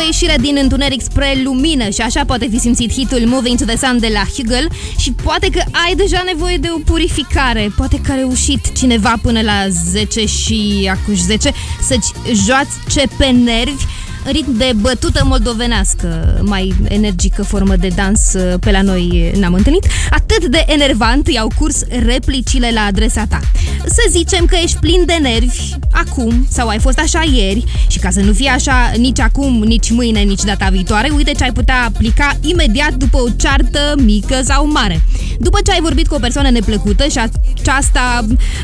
ieșire din întuneric spre lumină și așa poate fi simțit hitul Moving to the Sun de la Hugel. Și poate că ai deja nevoie de o purificare. Poate că a reușit cineva până la 10 și acuși 10 să-ți joace pe nervi în ritm de bătută moldovenească, mai energică formă de dans pe la noi n-am întâlnit. Atât de enervant i-au curs replicile la adresa ta. Să zicem că ești plin de nervi acum sau ai fost așa ieri și ca să nu fie așa nici acum, nici mâine, nici data viitoare, uite ce ai putea aplica imediat după o ceartă mică sau mare. După ce ai vorbit cu o persoană neplăcută și aceasta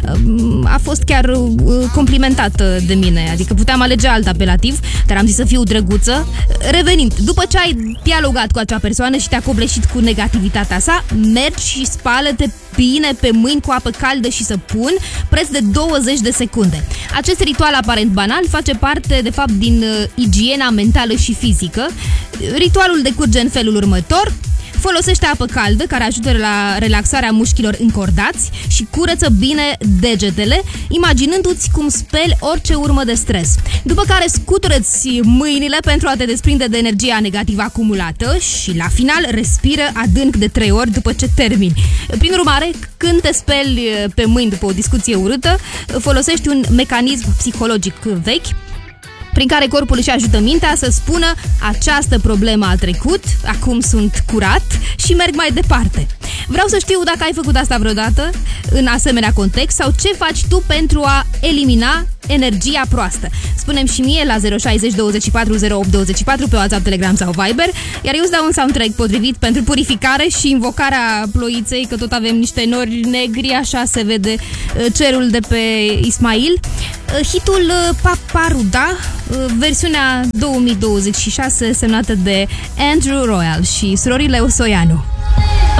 a fost chiar complimentată de mine, adică puteam alege alt apelativ, dar am zis să fiu drăguță. Revenind, după ce ai dialogat cu acea persoană și te-a copleșit cu negativitatea sa, mergi și spală-te bine pe mâini cu apă caldă și săpun, preț de 20 de secunde. Acest ritual aparent banal face parte, de fapt, din igiena mentală și fizică. Ritualul decurge în felul următor. Folosește apă caldă care ajută la relaxarea mușchilor încordați și curăță bine degetele, imaginându-ți cum speli orice urmă de stres. După care scutură-ți mâinile pentru a te desprinde de energia negativă acumulată și la final respiră adânc de 3 ori după ce termini. Prin urmare, când te speli pe mâini după o discuție urâtă, folosești un mecanism psihologic vechi prin care corpul își ajută mintea să spună: această problemă a trecut, acum sunt curat și merg mai departe. Vreau să știu dacă ai făcut asta vreodată în asemenea context sau ce faci tu pentru a elimina energia proastă. Spune-mi și mie la 060 24 08 24 pe WhatsApp, Telegram sau Viber, iar eu îți dau un soundtrack potrivit pentru purificare și invocarea ploiței, că tot avem niște nori negri, așa se vede cerul de pe Ismail. Hitul Paparuda, versiunea 2026, semnată de Andrew Royal și surorile Osoianu.